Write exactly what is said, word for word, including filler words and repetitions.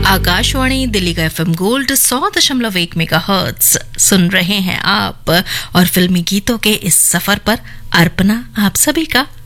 आकाशवाणी दिल्ली का FM gold सौ दशमलव एक मेगा हर्ट्ज सुन रहे हैं आप और फिल्मी गीतों के इस सफर पर अर्पणा आप सभी का